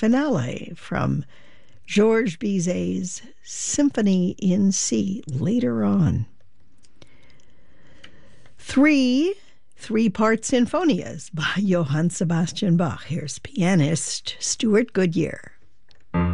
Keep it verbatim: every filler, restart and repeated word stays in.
finale from Georges Bizet's Symphony in C later on. Three three-part sinfonias by Johann Sebastian Bach. Here's pianist Stuart Goodyear.